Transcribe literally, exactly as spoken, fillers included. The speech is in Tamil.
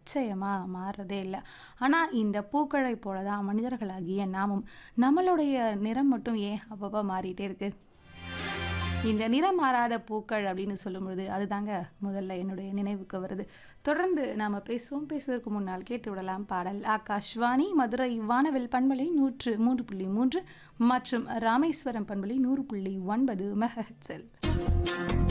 நிச்சயமா மாறுறதே இல்ல. ஆனா, இந்த பூக்களை போல தான் மனிதர்களாகிய நாமும், நம்மளுடைய நிறம் மட்டும் ஏன் அப்பப்ப மாறிட்டே இருக்கு? இந்த நிறம் மாறாத பூக்கள் அப்படின்னு சொல்லும்பொழுது, அதுதாங்க முதல்ல என்னுடைய நினைவுக்கு வருது. தொடர்ந்து நாம பேசுவோம். பேசுவதற்கு முன்னால் கேட்டு விடலாம் பாடல். ஆகாஷ்வாணி மதுரை வானவில் பண்பலை நூற்று மூன்று புள்ளி மூன்று மற்றும் ராமேஸ்வரம் பண்பலை நூறு புள்ளி ஒன்பது மெகாஹெர்ட்ஸில்.